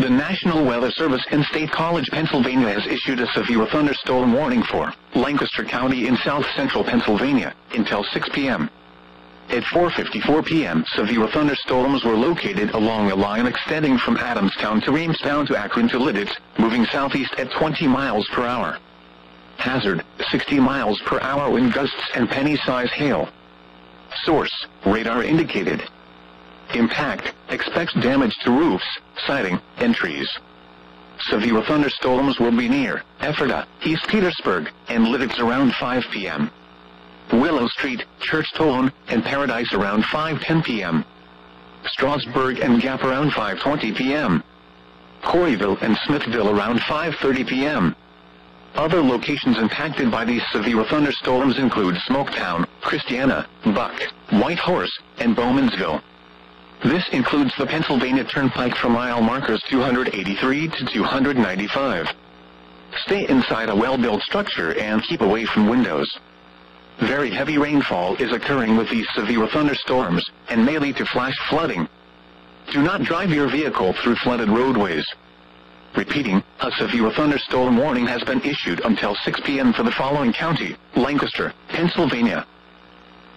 The National Weather Service in State College, Pennsylvania has issued a severe thunderstorm warning for Lancaster County in south-central Pennsylvania until 6 p.m. At 4:54 p.m., severe thunderstorms were located along a line extending from Adamstown to Reamstown to Akron to Lidditz, moving southeast at 20 miles per hour. Hazard, 60 miles per hour wind gusts and penny-size hail. Source, radar indicated. Impact, expects damage to roofs, siding, and trees. Severe thunderstorms will be near Ephrata, East Petersburg, and Lidditz around 5 p.m. Willow Street, Church Town, and Paradise around 5:10 p.m. Strasburg and Gap around 5:20 p.m. Corryville and Smithville around 5:30 p.m. Other locations impacted by these severe thunderstorms include Smoketown, Christiana, Buck, White Horse, and Bowmansville. This includes the Pennsylvania Turnpike from mile markers 283 to 295. Stay inside a well-built structure and keep away from windows. Very heavy rainfall is occurring with these severe thunderstorms and may lead to flash flooding. Do not drive your vehicle through flooded roadways. Repeating, a severe thunderstorm warning has been issued until 6 p.m. for the following county: Lancaster, Pennsylvania,